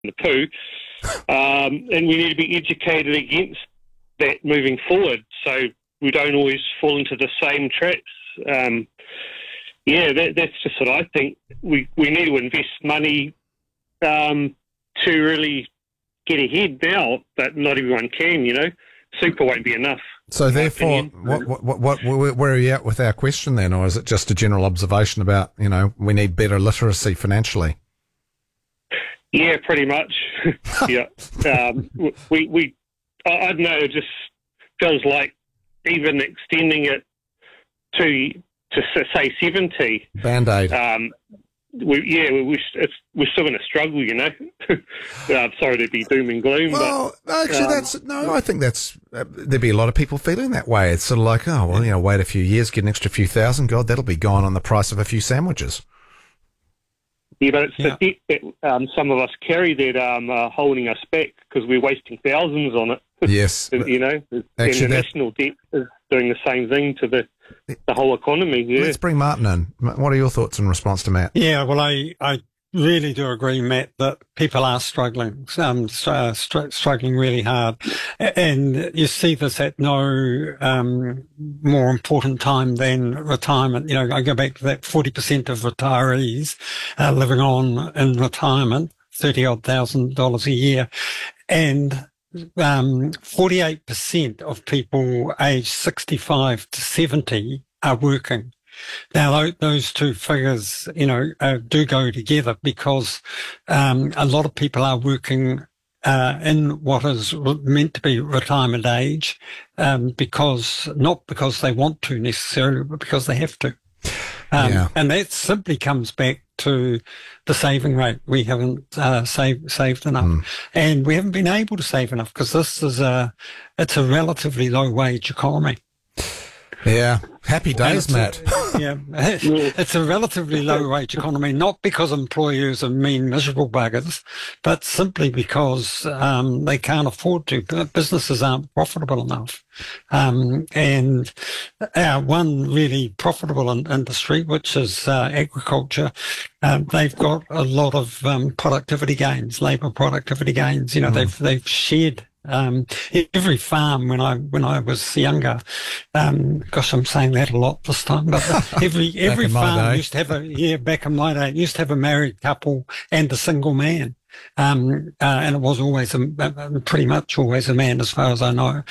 the poo, and we need to be educated against that moving forward, so we don't always fall into the same traps. That's just what I think. We need to invest money to really get ahead now, but not everyone can, Super won't be enough. So therefore, where are you at with our question then, or is it just a general observation about, we need better literacy financially? Yeah, pretty much. Yeah. I don't know, it just feels like even extending it to say 70. Band-Aid. We're still going to struggle, Sorry to be doom and gloom. Well, but, actually, I think there'd be a lot of people feeling that way. It's sort of like, wait a few years, get an extra few thousand. God, that'll be gone on the price of a few sandwiches. Yeah, but it's the debt that some of us carry that holding us back because we're wasting thousands on it. Yes. The national debt is doing the same thing to the whole economy. Yeah. Let's bring Martin in. What are your thoughts in response to Matt? Yeah, well, I really do agree, Matt, that people are struggling really hard. And you see this at no more important time than retirement. I go back to that 40% of retirees living on in retirement, $30,000 a year. And 48% of people aged 65 to 70 are working. Now, those two figures, do go together because a lot of people are working in what is meant to be retirement age, not because they want to necessarily, but because they have to. And that simply comes back to the saving rate. We haven't saved enough, and we haven't been able to save enough because it's a relatively low wage economy. Yeah, happy days, Matt. It's a relatively low wage economy, not because employers are mean, miserable buggers, but simply because they can't afford to. Businesses aren't profitable enough. And our one really profitable industry, which is agriculture, they've got a lot of productivity gains, labour productivity gains. They've shared. Every farm when I was younger, gosh, I'm saying that a lot this time, but every farm used to have back in my day, used to have a married couple and a single man. And it was always pretty much always a man as far as I know.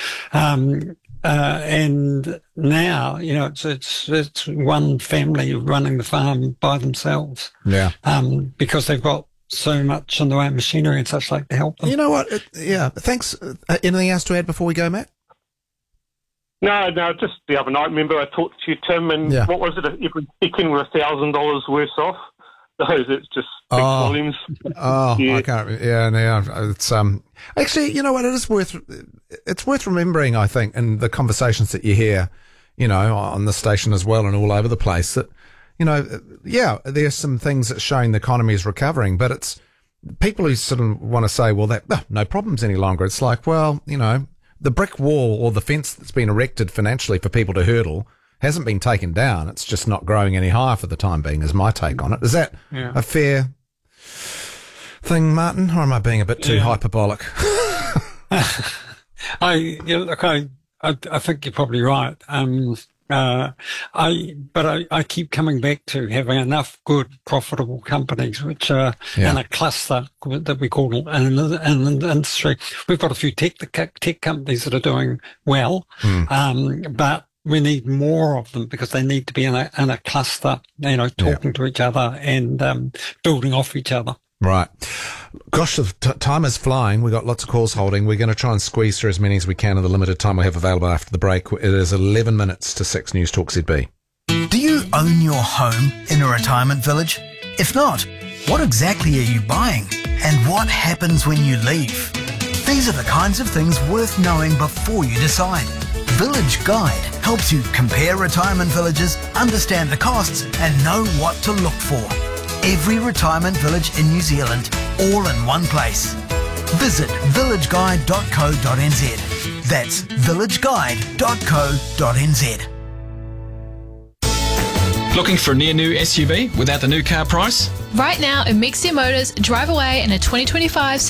And now, it's one family running the farm by themselves. Yeah. Because they've got so much in the way of machinery and such like to help them. You know what? Thanks. Anything else to add before we go, Matt? No, just the other night, remember I talked to you, Tim, and what was it? Every second we're $1,000 worse off. It's just big volumes. I can't. It's actually, you know what? It's worth remembering, I think, in the conversations that you hear, on the station as well and all over the place that, there's some things that's showing the economy is recovering, but it's people who sort of want to say, well, no problems any longer. It's like, well, the brick wall or the fence that's been erected financially for people to hurdle hasn't been taken down. It's just not growing any higher for the time being, is my take on it. Is that a fair thing, Martin, or am I being a bit too hyperbolic? I think you're probably right. I keep coming back to having enough good, profitable companies, which are in a cluster that we call an industry. We've got a few tech companies that are doing well, but we need more of them because they need to be in a cluster, talking to each other and building off each other. Right. Gosh, the time is flying. We've got lots of calls holding. We're going to try and squeeze through as many as we can in the limited time we have available after the break. It is 11 minutes to 6 News Talk ZB. Do you own your home in a retirement village? If not, what exactly are you buying? And what happens when you leave? These are the kinds of things worth knowing before you decide. Village Guide helps you compare retirement villages, understand the costs, and know what to look for. Every retirement village in New Zealand, all in one place. Visit villageguide.co.nz. That's villageguide.co.nz. Looking for a near-new SUV without the new car price? Right now, in Mixia Motors, drive away in a 2025